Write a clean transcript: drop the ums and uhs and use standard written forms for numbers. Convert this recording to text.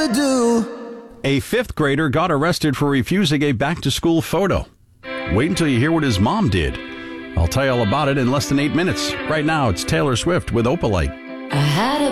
rather do. A fifth grader got arrested for refusing a back-to-school photo. Wait until you hear what his mom did. I'll tell you all about it in less than 8 minutes. Right now, it's Taylor Swift with Opalite. I had a